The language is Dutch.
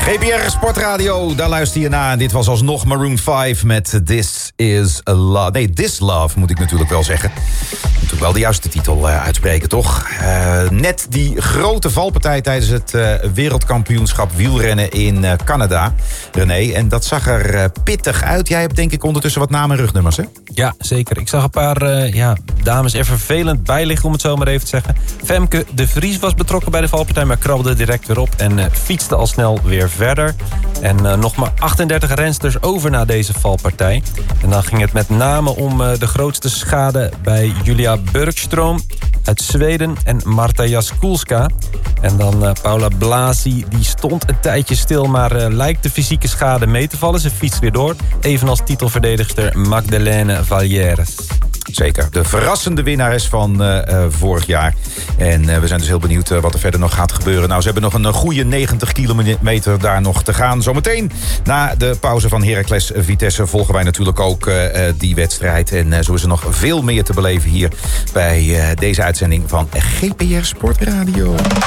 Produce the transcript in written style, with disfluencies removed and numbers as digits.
GPR Sportradio, daar luister je naar. Dit was alsnog Maroon 5 met This Is a Love. Nee, This Love moet ik natuurlijk wel zeggen. Moet ik wel de juiste titel uitspreken, toch? Net die grote valpartij tijdens het wereldkampioenschap wielrennen in Canada, René. En dat zag er pittig uit. Jij hebt denk ik ondertussen wat naam- en rugnummers, hè? Ja, zeker. Ik zag een paar dames er vervelend bij liggen, om het zo maar even te zeggen. Femke de Vries was betrokken bij de valpartij, maar krabbelde direct weer op en fietste al snel weer verder. En nog maar 38 rensters over na deze valpartij. En dan ging het met name om de grootste schade bij Julia Bergström uit Zweden en Marta Jaskulska. En dan Paula Blasi, die stond een tijdje stil, maar lijkt de fysieke schade mee te vallen. Ze fietst weer door, evenals titelverdedigster Magdalene Valieres. Zeker, de verrassende winnares van vorig jaar. En we zijn dus heel benieuwd wat er verder nog gaat gebeuren. Nou, ze hebben nog een goede 90 kilometer daar nog te gaan. Zometeen, na de pauze van Heracles Vitesse, volgen wij natuurlijk ook die wedstrijd. En zo is er nog veel meer te beleven hier bij deze uitzending van GPR Sportradio.